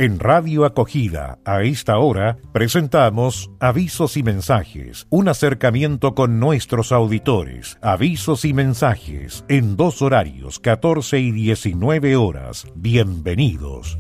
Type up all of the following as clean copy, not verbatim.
En Radio Acogida, a esta hora, presentamos Avisos y Mensajes, un acercamiento con nuestros auditores. Avisos y mensajes, en 2 horarios, 14 y 19 horas. Bienvenidos.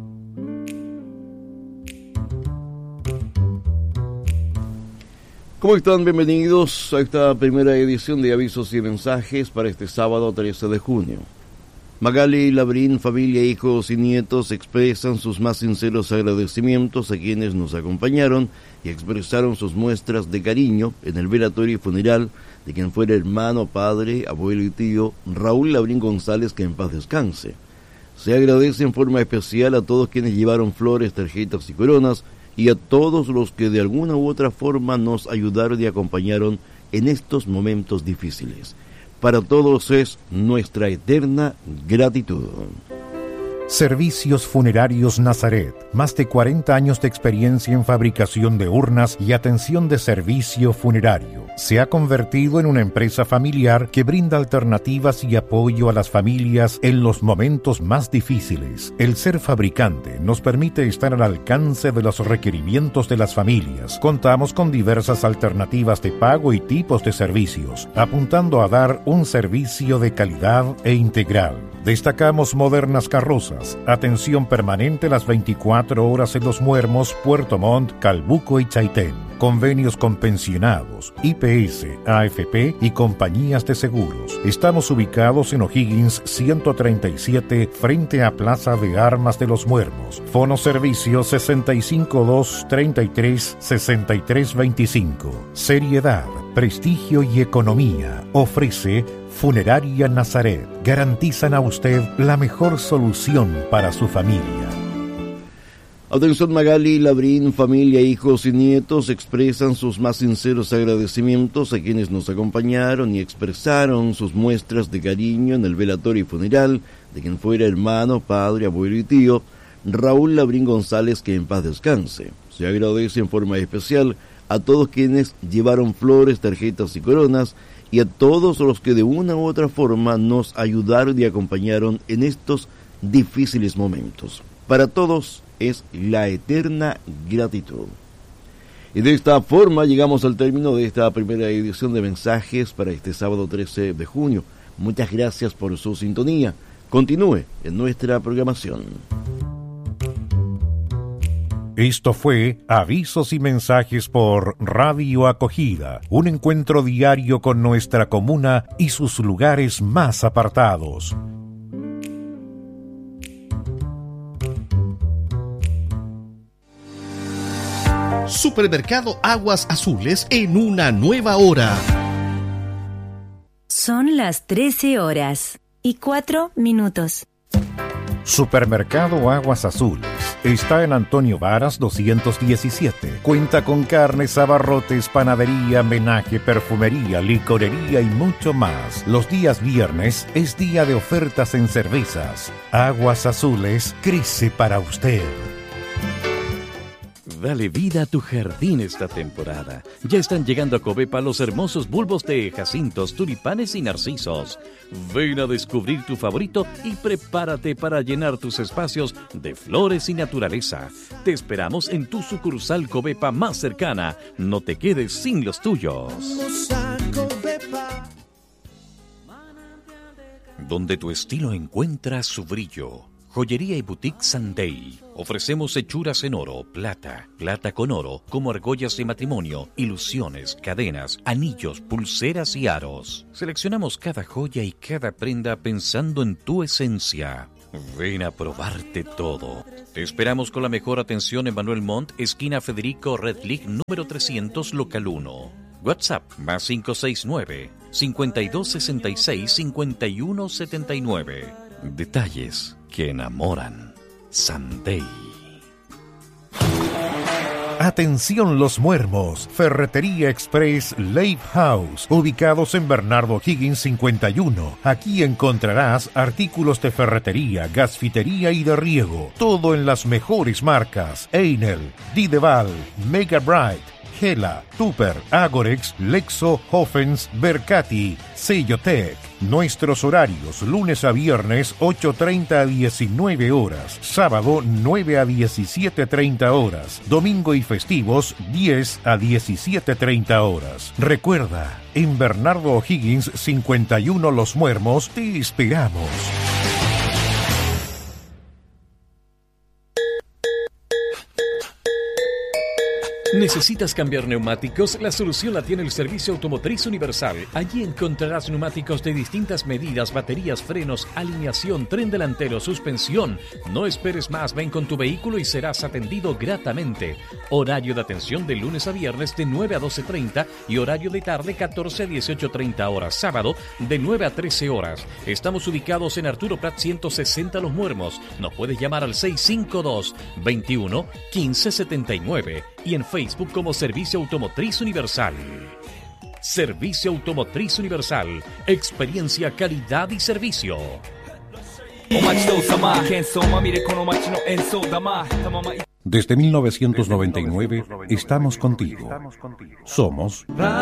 ¿Cómo están? Bienvenidos a esta primera edición de Avisos y Mensajes para este sábado 13 de junio. Magali Labrín, familia, hijos y nietos expresan sus más sinceros agradecimientos a quienes nos acompañaron y expresaron sus muestras de cariño en el velatorio y funeral de quien fuera hermano, padre, abuelo y tío Raúl Labrín González, que en paz descanse. Se agradece en forma especial a todos quienes llevaron flores, tarjetas y coronas y a todos los que de alguna u otra forma nos ayudaron y acompañaron en estos momentos difíciles. Para todos es nuestra eterna gratitud. Servicios Funerarios Nazaret. Más de 40 años de experiencia en fabricación de urnas y atención de servicio funerario. Se ha convertido en una empresa familiar que brinda alternativas y apoyo a las familias en los momentos más difíciles. El ser fabricante nos permite estar al alcance de los requerimientos de las familias. Contamos con diversas alternativas de pago y tipos de servicios, apuntando a dar un servicio de calidad e integral. Destacamos modernas carrozas, atención permanente las 24 horas en Los Muermos, Puerto Montt, Calbuco y Chaitén. Convenios con pensionados, IPS, AFP y compañías de seguros. Estamos ubicados en O'Higgins 137, frente a Plaza de Armas de Los Muermos. Fono servicio 652336325. Seriedad, prestigio y economía. Ofrece Funeraria Nazaret. Garantizan a usted la mejor solución para su familia. Atención, Magali Labrín, familia, hijos y nietos expresan sus más sinceros agradecimientos a quienes nos acompañaron y expresaron sus muestras de cariño en el velatorio y funeral de quien fuera hermano, padre, abuelo y tío Raúl Labrín González, que en paz descanse. Se agradece en forma especial a todos quienes llevaron flores, tarjetas y coronas y a todos los que de una u otra forma nos ayudaron y acompañaron en estos difíciles momentos. Para todos es la eterna gratitud. Y de esta forma llegamos al término de esta primera edición de mensajes para este sábado 13 de junio. Muchas gracias por su sintonía. Continúe en nuestra programación. Esto fue Avisos y Mensajes por Radio Acogida, un encuentro diario con nuestra comuna y sus lugares más apartados. Supermercado Aguas Azules en una nueva hora. Son las 13:04. Supermercado Aguas Azules está en Antonio Varas 217. Cuenta con carnes, abarrotes, panadería, menaje, perfumería, licorería y mucho más. Los días viernes es día de ofertas en cervezas. Aguas Azules crece para usted. Dale vida a tu jardín esta temporada. Ya están llegando a Covepa los hermosos bulbos de jacintos, tulipanes y narcisos. Ven a descubrir tu favorito y prepárate para llenar tus espacios de flores y naturaleza. Te esperamos en tu sucursal Covepa más cercana. No te quedes sin los tuyos. Donde tu estilo encuentra su brillo. Joyería y Boutique Sunday. Ofrecemos hechuras en oro, plata con oro, como argollas de matrimonio, ilusiones, cadenas, anillos, pulseras y aros. Seleccionamos cada joya y cada prenda pensando en tu esencia. Ven a probarte todo. Te esperamos con la mejor atención en Manuel Montt, esquina Federico Redlich, número 300, local 1. WhatsApp más 569-5266-5179. Detalles que enamoran. Sunday. Atención Los Muermos, Ferretería Express Lake House, ubicados en Bernardo Higgins 51. Aquí encontrarás artículos de ferretería, gasfitería y de riego, todo en las mejores marcas: Einel, Dideval, Mega Bright, Gela, Tupper, Agorex, Lexo, Hoffens, Bercati, Sellotec. Nuestros horarios, lunes a viernes 8:30 a 19 horas, sábado 9 a 17:30 horas, domingo y festivos 10 a 17:30 horas. Recuerda, en Bernardo O'Higgins 51 Los Muermos te esperamos. ¿Necesitas cambiar neumáticos? La solución la tiene el Servicio Automotriz Universal. Allí encontrarás neumáticos de distintas medidas, baterías, frenos, alineación, tren delantero, suspensión. No esperes más, ven con tu vehículo y serás atendido gratamente. Horario de atención de lunes a viernes de 9 a 12:30 y horario de tarde 14 a 18:30 horas. Sábado de 9 a 13 horas. Estamos ubicados en Arturo Prat 160 Los Muermos. Nos puedes llamar al 652 21 15 79 y en Facebook como Servicio Automotriz Universal. Servicio Automotriz Universal. Experiencia, calidad y servicio. Desde 1999 estamos contigo. Somos